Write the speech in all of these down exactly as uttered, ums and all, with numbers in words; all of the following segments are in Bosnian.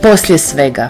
poslije svega.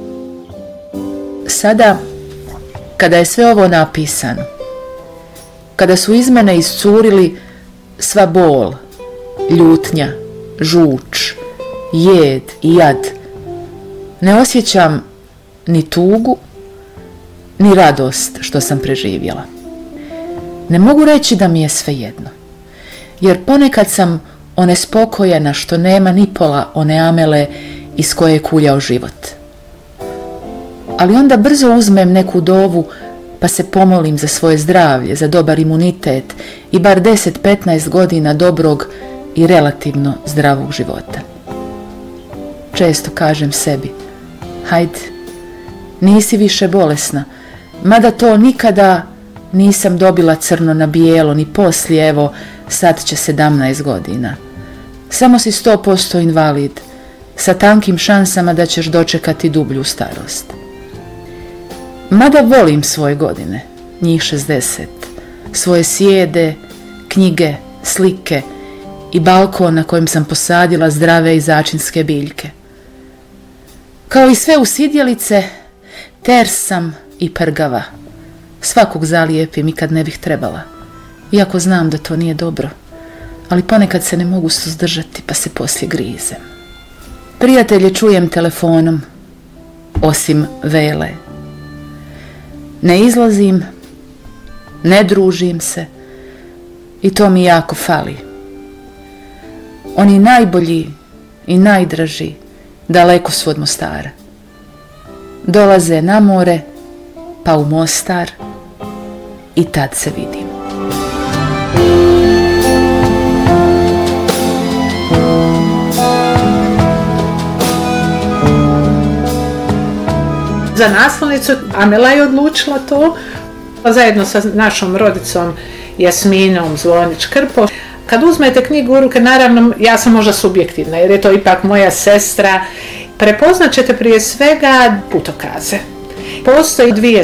Sada, kada je sve ovo napisano, kada su iz mene iscurili sva bol, ljutnja, žuč, jed i jad, ne osjećam ni tugu, ni radost što sam preživjela. Ne mogu reći da mi je svejedno, jer ponekad sam onespokojena što nema ni pola one Amele iz koje je kuljao život. Ali onda brzo uzmem neku dovu pa se pomolim za svoje zdravlje, za dobar imunitet i bar deset do petnaest godina dobrog i relativno zdravog života. Često kažem sebi, hajde, nisi više bolesna, mada to nikada nisam dobila crno na bijelo, ni poslije, evo, sad će sedamnaest godina. Samo si sto posto invalid, sa tankim šansama da ćeš dočekati dublju starost. Mada volim svoje godine, njih šezdeset, svoje sjede, knjige, slike i balkon na kojem sam posadila zdrave i začinske biljke. Kao i sve usidjelice, ter sam i prgava. Svakog zalijepim i kad ne bih trebala, iako znam da to nije dobro, ali ponekad se ne mogu suzdržati pa se poslije grizem. Prijatelje čujem telefonom, osim Vele. Ne izlazim, ne družim se i to mi jako fali. Oni najbolji i najdraži daleko su od Mostara. Dolaze na more, pa u Mostar i tad se vidimo. Za naslovnicu Amela je odlučila to, zajedno sa našom rodicom Jasminom Zvonić-Krpo. Kad uzmete knjigu u ruke, naravno ja sam možda subjektivna jer je to ipak moja sestra, prepoznat ćete prije svega putokaze. Postoji dvije